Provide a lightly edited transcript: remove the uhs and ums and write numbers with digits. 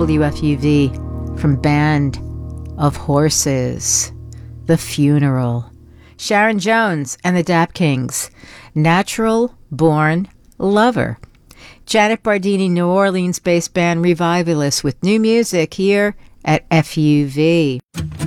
WFUV from Band of Horses, The Funeral. Sharon Jones and the Dap Kings, Natural Born Lover. Janet Bardini, New Orleans-based band Revivalists with new music here at FUV.